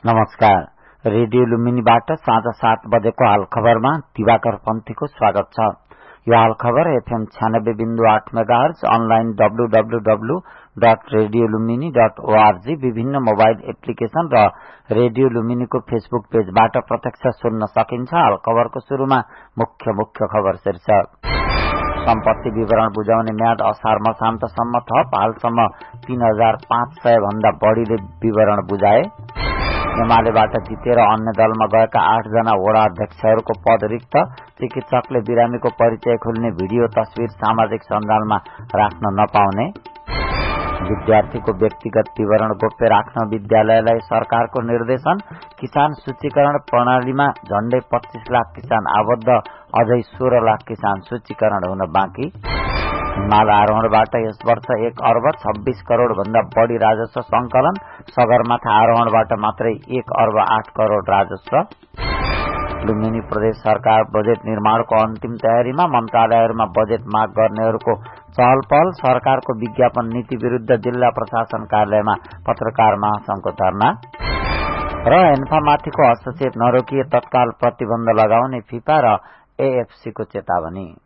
नमस्कार। रेडियो लुम्बिनीबाट साँझ 7 बजेको हाल खबरमा दिवाकर पन्थीको स्वागत छ। यो हाल खबर FM 96.8 मेगाहर्ज, अनलाइन www.radiolumini.org, विभिन्न मोबाइल एप्लिकेशन र रेडियो लुम्बिनीको फेसबुक पेजबाट प्रत्यक्ष सुन्न सकिन्छ। हाल खबरको शुरूमा मुख्य खबर शीर्षक। सम्पत्ति विवरण बुझाउने म्याद असार मसान्तसम्म थप। हालसम्म 3500 भन्दा बढ़ीले विवरण बुझाए। एमालेबाट जितेर अन्य दलमा गएका 8 जना वडा अध्यक्षहरूको पद रिक्त। चिकित्सकले बिरामीको परिचय खोल्ने भिडियो तस्विर सामाजिक सञ्जालमा राख्न नपाउने। विद्यार्थीको व्यक्तिगत विवरण गोप्य राख्न विद्यालयलाई सरकारको निर्देशन। किसान सूचीकरण प्रणालीमा झण्डै 25 लाख किसान आबद्ध, अझै 16 लाख किसान सूचीकरण हुन बाँकी। हिमाल आरोहणबाट यस वर्ष 1 अर्ब 26 करोड़ भन्दा बढ़ी राजस्व संकलन। सगरमाथा आरोहणबाट मात्रै 1 अर्ब 8 करोड़ राजस्व। लुम्बिनी प्रदेश सरकार बजेट निर्माणको अन्तिम तयारीमा। मन्त्रालयहरूमा बजेट माग गर्नेहरूको चहल पहल। सरकारको विज्ञापन नीति विरूद्ध जिल्ला प्रशासन कार्यालयमा पत्रकार महासंघको धरना। र एन्फामाथिको हस्तक्षेप नरोकिए तत्काल प्रतिबन्ध लगाउने फिफा र AFC को चेतावनी।